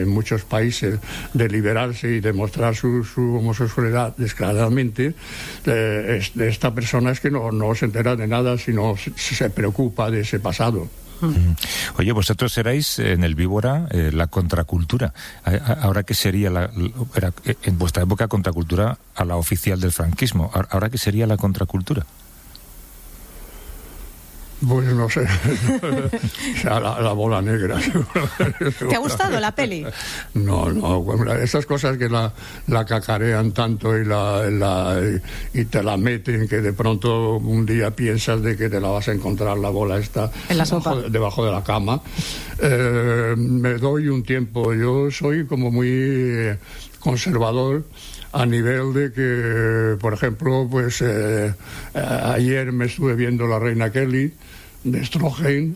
en muchos países de liberarse y demostrar su homosexualidad descaradamente, esta persona es que no se entera de nada, sino se preocupa de ese pasado. Oye, vosotros erais en el Víbora la contracultura. ¿Ahora qué sería en vuestra época contracultura a la oficial del franquismo? ¿Ahora qué sería la contracultura? Pues no sé, o sea, la bola negra. ¿Te ha gustado la peli? No, bueno, esas cosas que la cacarean tanto y te la meten, que de pronto un día piensas de que te la vas a encontrar la bola esta en la sopa, debajo de la cama. Me doy un tiempo. Yo soy como muy conservador, a nivel de que, por ejemplo, pues ayer me estuve viendo La Reina Kelly de Stroheim,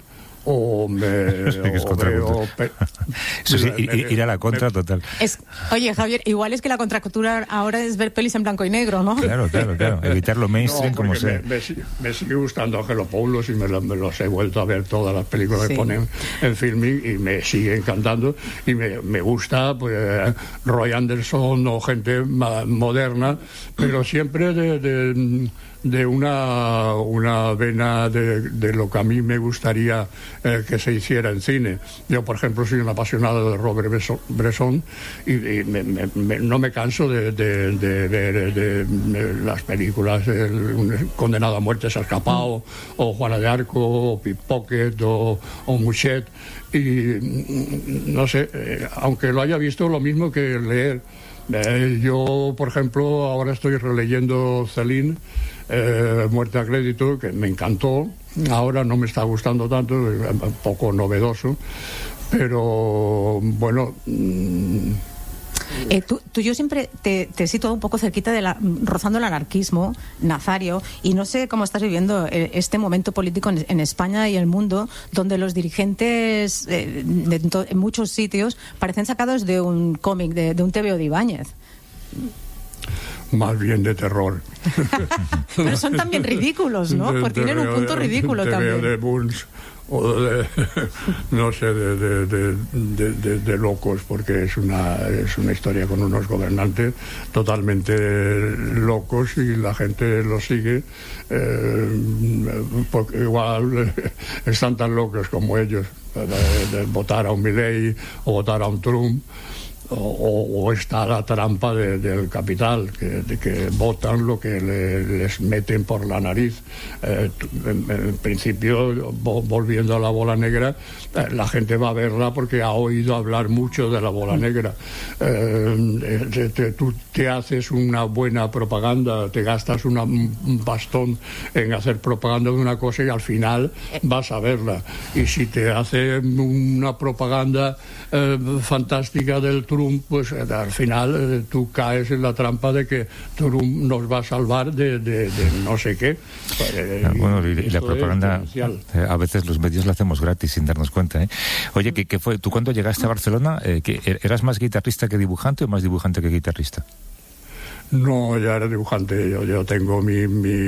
eso sí, ir a la contra total. Oye, Javier, igual es que la contracultura ahora es ver pelis en blanco y negro, ¿no? Claro, evitar lo mainstream como sea. Me sigue gustando Angelopoulos y me los he vuelto a ver todas las películas que ponen en Filmin y me sigue encantando, y me gusta pues Roy Anderson o gente moderna, pero siempre de una vena de lo que a mí me gustaría que se hiciera en cine. Yo, por ejemplo, soy un apasionado de Robert Bresson y no me canso de ver las películas Condenado a muerte se ha escapado, o Juana de Arco, o Pickpocket, o Mouchet, y no sé, aunque lo haya visto, lo mismo que leer. Yo, por ejemplo, ahora estoy releyendo Céline, Muerte a crédito, que me encantó. Ahora no me está gustando tanto, un poco novedoso, pero bueno. Yo siempre te he situado un poco cerquita rozando el anarquismo, Nazario, y no sé cómo estás viviendo este momento político en España y el mundo, donde los dirigentes en muchos sitios parecen sacados de un cómic, de un TVO de Ibáñez. Más bien de terror. Pero son también ridículos, ¿no? Porque tienen un punto ridículo también. De Burns, o no sé, de locos, porque es una historia con unos gobernantes totalmente locos y la gente los sigue, porque igual están tan locos como ellos, de votar a un Milei o votar a un Trump. O está la trampa del capital, que votan lo que les meten por la nariz. En principio, volviendo a la bola negra, la gente va a verla porque ha oído hablar mucho de la bola negra. Tú te haces una buena propaganda, te gastas un bastón en hacer propaganda de una cosa y al final vas a verla. Y si te hace una propaganda fantástica del Trump, pues al final tú caes en la trampa de que Trump nos va a salvar de no sé qué. Bueno, y la propaganda a veces los medios la hacemos gratis sin darnos cuenta, ¿eh? Oye, ¿qué fue? ¿Tú cuando llegaste a Barcelona, eras más guitarrista que dibujante o más dibujante que guitarrista? No, ya era dibujante. Yo tengo mi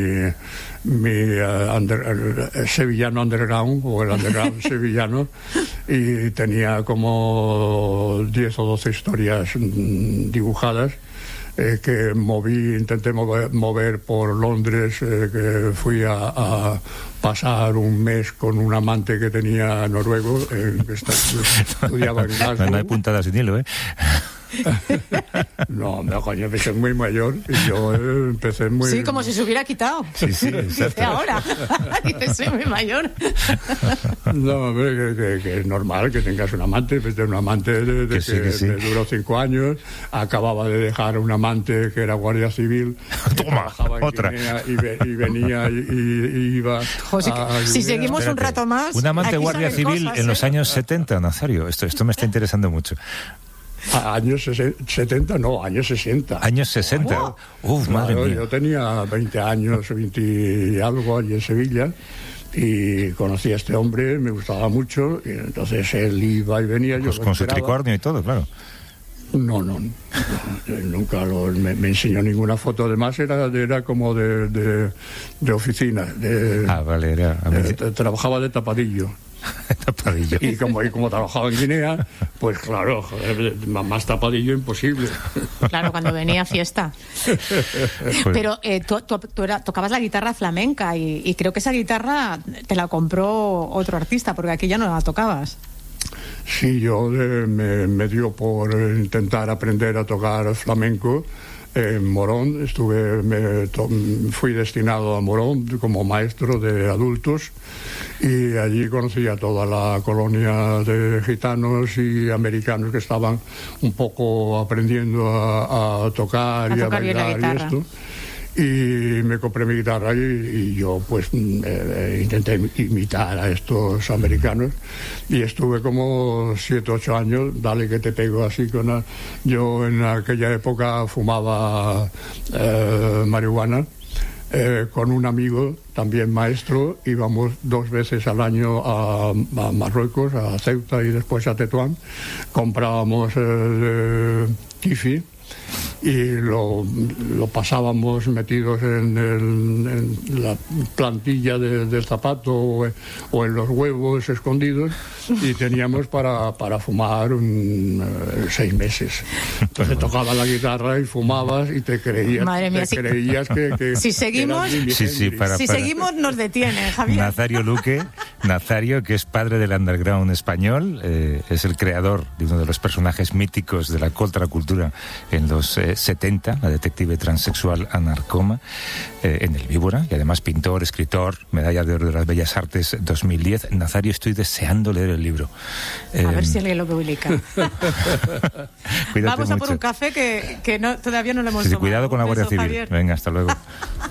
sevillano underground, o el underground sevillano, y tenía como 10 o 12 historias dibujadas que intenté mover por Londres, que fui a pasar un mes con un amante que tenía noruego, que estudiaba en Glasgow. No hay puntadas sin hilo, ¿eh? No, coño, empecé muy mayor y yo empecé muy... Sí, como si se hubiera quitado. Sí, exacto. Ahora, dice, soy muy mayor. No, hombre, que es normal que tengas un amante, pues de un amante que me duró 5 años, acababa de dejar un amante que era guardia civil. Toma, otra. Y venía y iba... José, si seguimos un rato más... Un amante guardia civil cosas, en los años 70, Nazario, esto me está interesando mucho. Años 70, no, años 60. Años 60. Uf, madre mía. Yo tenía 20 años, 20 y algo allí en Sevilla, y conocí a este hombre, me gustaba mucho, y entonces él iba y venía. Pues con su tricornio y todo, claro. No, nunca me enseñó ninguna foto. Además era como de oficina. Vale, trabajaba de tapadillo. Tapadillo. Y como trabajaba en Guinea, pues claro, joder, más tapadillo imposible. Claro, cuando venía a fiesta. Pero tú tocabas la guitarra flamenca y creo que esa guitarra te la compró otro artista, porque aquí ya no la tocabas. Sí, yo me dio por intentar aprender a tocar flamenco en Morón. Fui destinado a Morón como maestro de adultos y allí conocí a toda la colonia de gitanos y americanos que estaban un poco aprendiendo a tocar y a bailar y esto. Y me compré mi guitarra y yo pues intenté imitar a estos americanos y estuve como 7 u 8 años, dale que te pego así con yo en aquella época fumaba marihuana con un amigo también maestro, íbamos 2 veces al año a Marruecos, a Ceuta y después a Tetuán, comprábamos kifi y lo pasábamos metidos en la plantilla del zapato o en los huevos escondidos y teníamos para fumar 6 meses. Entonces tocaba la guitarra y fumabas y te creías, creías que si seguimos, seguimos nos detiene, Javier. Nazario, que es padre del underground español, es el creador de uno de los personajes míticos de la contracultura en los 70, la detective transexual Ana Arcoma, en el Víbora, y además pintor, escritor, medalla de oro de las Bellas Artes 2010. Nazario, estoy deseando leer el libro. A ver si alguien lo publica. Vamos a mucho. por un café que todavía no lo hemos tomado. Cuidado con la Guardia Civil. Javier. Venga, hasta luego.